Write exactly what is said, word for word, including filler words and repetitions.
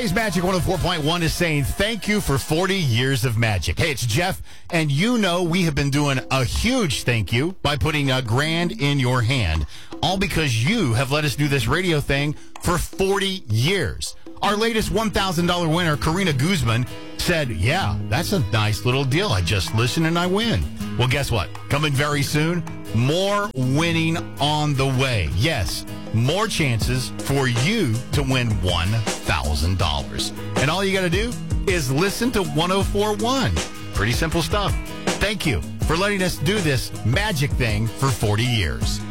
Today's Magic one oh four point one is saying thank you for forty years of magic. Hey, it's Jeff, and you know we have been doing a huge thank you by putting a grand in your hand, all because you have let us do this radio thing for forty years. Our latest one thousand dollars winner, Karina Guzman, said, yeah, that's a nice little deal. I just listen and I win. Well, guess what? Coming very soon, more winning on the way. Yes, more chances for you to win one thousand dollars. And all you got to do is listen to one oh four point one. Pretty simple stuff. Thank you for letting us do this magic thing for forty years.